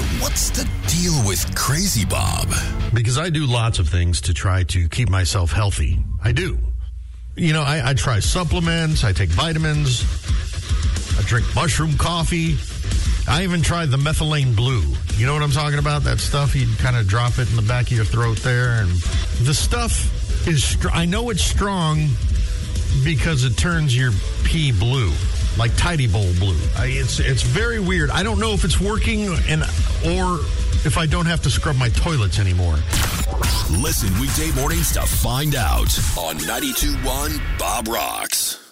What's the deal with Crazy Bob? Because I do lots of things to try to keep myself healthy. I do. You know, I try supplements. I take vitamins. I drink mushroom coffee. I even tried the methylene blue. You know what I'm talking about? That stuff, you kind of drop it in the back of your throat there. And the stuff is, I know it's strong because it turns your pee blue, like Tidy Bowl blue. It's very weird. I don't know if it's working or if I don't have to scrub my toilets anymore. Listen weekday mornings to find out on 92.1 Bob Rocks.